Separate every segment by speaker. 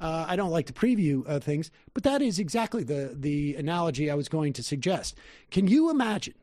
Speaker 1: I don't like to preview things, but that is exactly the analogy I was going to suggest. Can you imagine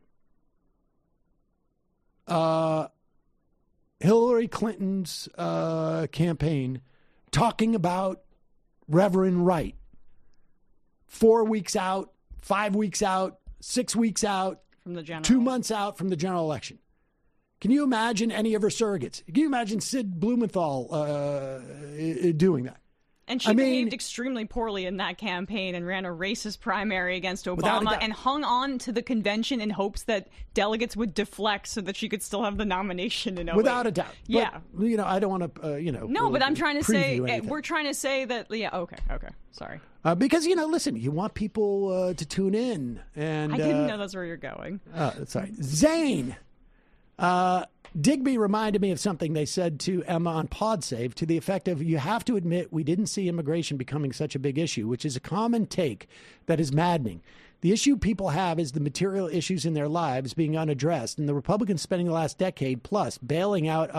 Speaker 1: Hillary Clinton's campaign talking about Reverend Wright 4 weeks out, 5 weeks out, 6 weeks out,
Speaker 2: from the general.
Speaker 1: 2 months out from the general election? Can you imagine any of her surrogates? Can you imagine Sid Blumenthal doing that?
Speaker 2: And she behaved extremely poorly in that campaign and ran a racist primary against Obama and hung on to the convention in hopes that delegates would deflect so that she could still have the nomination in 08.
Speaker 1: Without a doubt.
Speaker 2: Yeah.
Speaker 1: But, I don't want to,
Speaker 2: No, but I'm trying to say,
Speaker 1: anything.
Speaker 2: we're trying to say that, okay, sorry.
Speaker 1: Because, listen, you want people to tune in. And
Speaker 2: I didn't know that's where you're going.
Speaker 1: Sorry. Zane. Digby reminded me of something they said to Emma on PodSave to the effect of, you have to admit we didn't see immigration becoming such a big issue, which is a common take that is maddening. The issue people have is the material issues in their lives being unaddressed, and the Republicans spending the last decade plus bailing out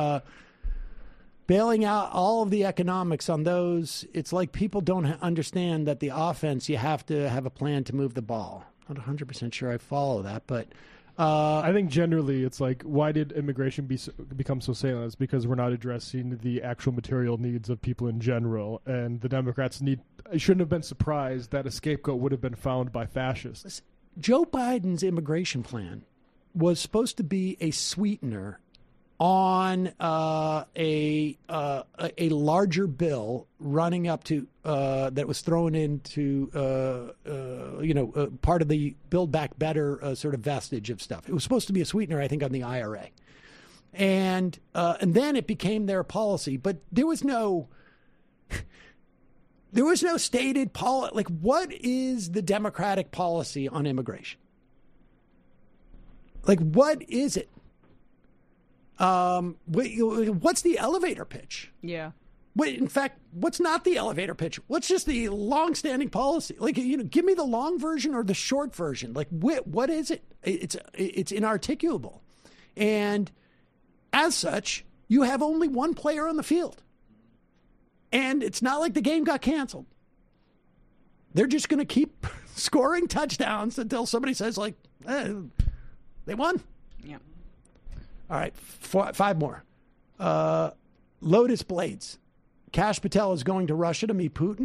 Speaker 1: all of the economics on those. It's like people don't understand that the offense, you have to have a plan to move the ball. Not 100% sure I follow that, but...
Speaker 3: I think generally it's like, why did immigration become so salient? It's because we're not addressing the actual material needs of people in general. And the Democrats shouldn't have been surprised that a scapegoat would have been found by fascists.
Speaker 1: Listen, Joe Biden's immigration plan was supposed to be a sweetener on a larger bill running up to that was thrown into part of the Build Back Better sort of vestige of stuff. It was supposed to be a sweetener, I think, on the IRA, and then it became their policy. But there was no stated policy. Like, what is the Democratic policy on immigration? Like, what is it? What's the elevator pitch?
Speaker 2: Yeah.
Speaker 1: Wait, in fact, what's not the elevator pitch? What's just the long-standing policy? Like, give me the long version or the short version. Like, what is it? It's inarticulable. And as such, you have only one player on the field. And it's not like the game got canceled. They're just going to keep scoring touchdowns until somebody says, like, they won.
Speaker 2: Yeah.
Speaker 1: All right, 5 more. Lotus Blades. Kash Patel is going to Russia to meet Putin, ?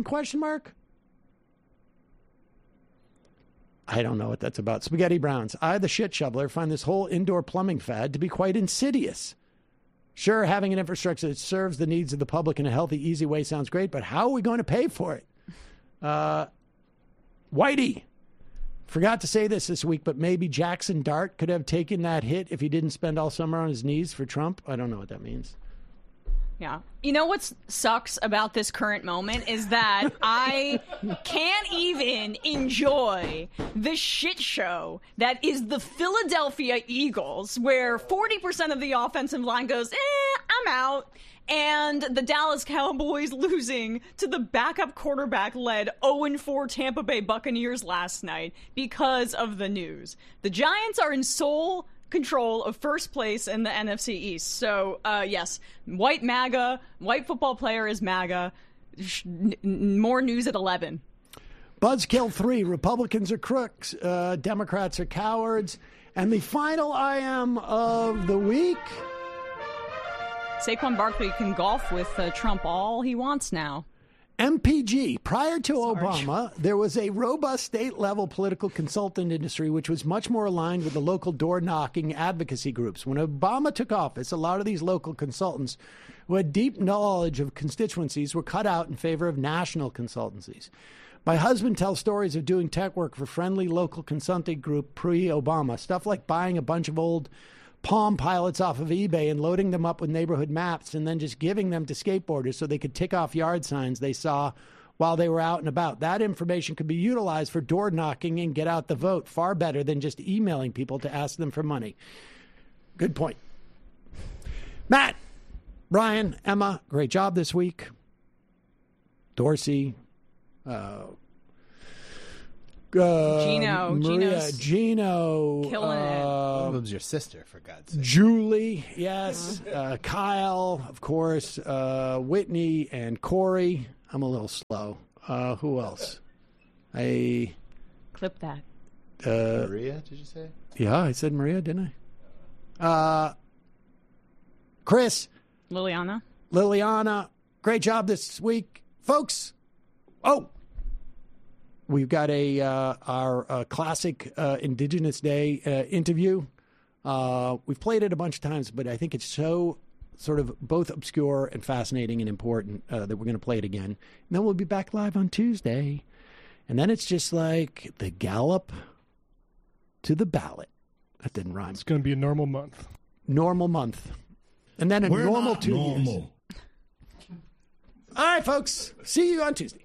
Speaker 1: I don't know what that's about. Spaghetti Browns. I, the shit shoveler, find this whole indoor plumbing fad to be quite insidious. Sure, having an infrastructure that serves the needs of the public in a healthy, easy way sounds great, but how are we going to pay for it? Whitey. Forgot to say this week, but maybe Jackson Dart could have taken that hit if he didn't spend all summer on his knees for Trump. I don't know what that means.
Speaker 2: Yeah. You know what sucks about this current moment is that I can't even enjoy the shit show that is the Philadelphia Eagles, where 40% of the offensive line goes, I'm out. And the Dallas Cowboys losing to the backup quarterback-led 0-4 Tampa Bay Buccaneers last night because of the news. The Giants are in sole control of first place in the NFC East. So, yes, white football player is MAGA. More news at 11.
Speaker 1: Buzzkill 3, Republicans are crooks, Democrats are cowards. And the final IM of the week...
Speaker 2: Saquon Barkley can golf with Trump all he wants now.
Speaker 1: MPG. Prior to Obama, there was a robust state-level political consultant industry which was much more aligned with the local door-knocking advocacy groups. When Obama took office, a lot of these local consultants who had deep knowledge of constituencies were cut out in favor of national consultancies. My husband tells stories of doing tech work for friendly local consulting group pre-Obama, stuff like buying a bunch of old Palm Pilots off of eBay and loading them up with neighborhood maps and then just giving them to skateboarders so they could tick off yard signs they saw while they were out and about. That information could be utilized for door knocking and get out the vote far better than just emailing people to ask them for money. Good point. Matt, Brian, Emma, great job this week. Dorsey,
Speaker 2: Maria,
Speaker 1: Gino,
Speaker 2: killing it.
Speaker 4: Was your sister, for God's sake.
Speaker 1: Julie, yes, Kyle, of course, Whitney and Corey. I'm a little slow. Who else?
Speaker 2: Clip that.
Speaker 4: Maria, did you say?
Speaker 1: Yeah, I said Maria, didn't I? Chris. Liliana. Great job this week. Folks. Oh. We've got our classic Indigenous Day interview. We've played it a bunch of times, but I think it's so sort of both obscure and fascinating and important that we're going to play it again. And then we'll be back live on Tuesday. And then it's just like the gallop to the ballot. That didn't rhyme.
Speaker 3: It's going to be a normal month.
Speaker 1: Normal month. And then a normal 2 years. All right, folks. See you on Tuesday.